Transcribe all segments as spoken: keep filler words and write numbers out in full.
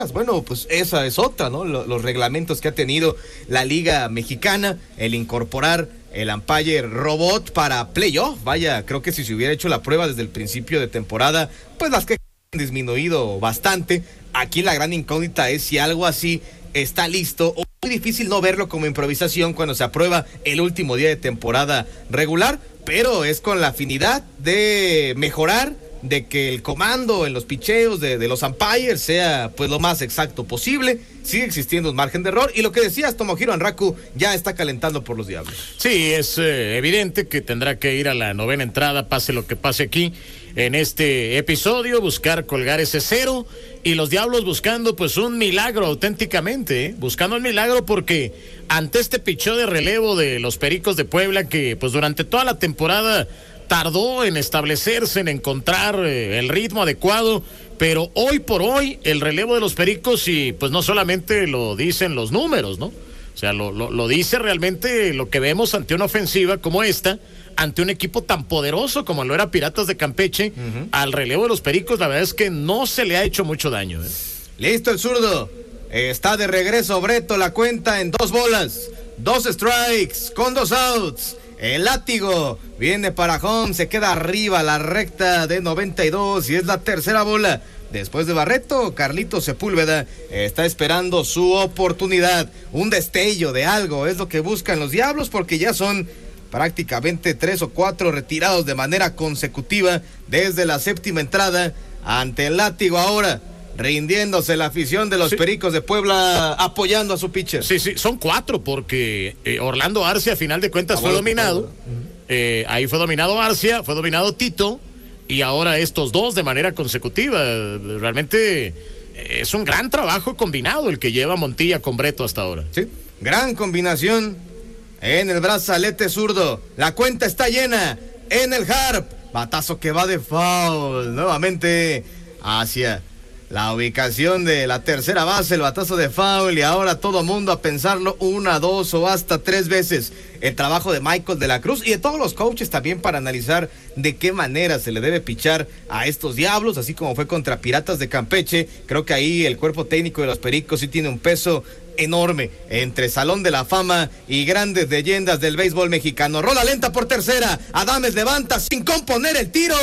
Bueno, pues esa es otra, ¿no? Los reglamentos que ha tenido la Liga Mexicana, el incorporar el umpire robot para playoff. Vaya, creo que si se hubiera hecho la prueba desde el principio de temporada, pues las quejas han disminuido bastante. Aquí la gran incógnita es si algo así está listo, o muy difícil no verlo como improvisación cuando se aprueba el último día de temporada regular, pero es con la afinidad de mejorar, de que el comando en los picheos de, de los umpires sea pues lo más exacto posible. Sigue existiendo un margen de error, y lo que decías, Tomohiro Hanraku ya está calentando por los Diablos. Sí, es eh, evidente que tendrá que ir a la novena entrada, pase lo que pase aquí en este episodio, buscar colgar ese cero, y los Diablos buscando pues un milagro auténticamente, ¿eh? buscando un milagro, porque ante este picheo de relevo de los Pericos de Puebla, que pues durante toda la temporada tardó en establecerse, en encontrar eh, el ritmo adecuado, pero hoy por hoy el relevo de los Pericos, y pues no solamente lo dicen los números, ¿no? O sea, lo, lo, lo dice realmente lo que vemos ante una ofensiva como esta, ante un equipo tan poderoso como lo era Piratas de Campeche. Uh-huh. Al relevo de los Pericos, la verdad es que no se le ha hecho mucho daño, ¿eh? Listo el zurdo, está de regreso Breto, la cuenta en dos bolas, dos strikes con dos outs. El látigo viene para home, se queda arriba la recta de noventa y dos, y es la tercera bola. Después de Barreto, Carlito Sepúlveda está esperando su oportunidad. Un destello de algo es lo que buscan los Diablos, porque ya son prácticamente tres o cuatro retirados de manera consecutiva desde la séptima entrada. Ante el látigo ahora, rindiéndose la afición de los sí. Pericos de Puebla, apoyando a su pitcher. Sí, sí, son cuatro, porque eh, Orlando Arcia, a final de cuentas, ah, fue bueno, dominado. Uh-huh. Eh, ahí fue dominado Arcia, fue dominado Tito, y ahora estos dos de manera consecutiva. Realmente es un gran trabajo combinado el que lleva Montilla con Breto hasta ahora. Sí, gran combinación en el brazalete zurdo. La cuenta está llena en el harp. Batazo que va de foul nuevamente hacia la ubicación de la tercera base, el batazo de foul, y ahora todo mundo a pensarlo una, dos o hasta tres veces. El trabajo de Michael de la Cruz y de todos los coaches también para analizar de qué manera se le debe pichar a estos Diablos, así como fue contra Piratas de Campeche. Creo que ahí el cuerpo técnico de los Pericos sí tiene un peso enorme entre Salón de la Fama y grandes leyendas del béisbol mexicano. Rola lenta por tercera, Adames levanta sin componer el tiro,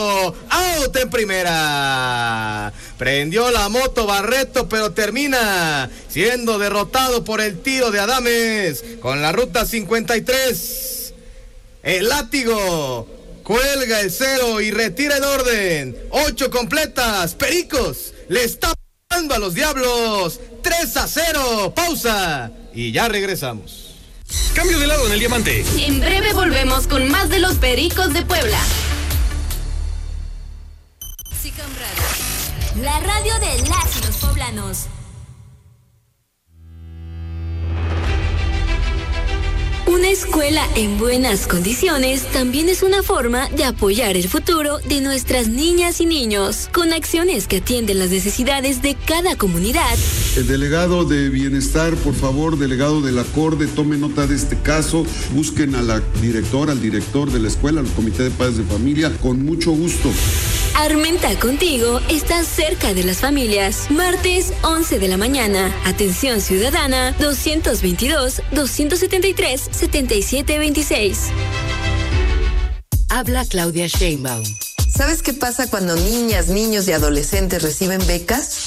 out en primera. Prendió la moto Barreto, pero termina siendo derrotado por el tiro de Adames con la ruta cincuenta y tres. El látigo cuelga el cero y retira el orden. Ocho completas, Pericos le está a los Diablos, tres a cero, pausa y ya regresamos. Cambio de lado en el diamante. En breve volvemos con más de los Pericos de Puebla. SICAM Radio, la radio de las y los poblanos. Una escuela en buenas condiciones también es una forma de apoyar el futuro de nuestras niñas y niños, con acciones que atienden las necesidades de cada comunidad. El delegado de Bienestar, por favor, delegado del acorde, tome nota de este caso, busquen a la directora, al director de la escuela, al comité de padres de familia, con mucho gusto. Armenta Contigo está cerca de las familias. Martes, once de la mañana. Atención ciudadana, doscientos veintidós, doscientos setenta y tres, setenta y siete veintiséis. Habla Claudia Sheinbaum. ¿Sabes qué pasa cuando niñas, niños y adolescentes reciben becas?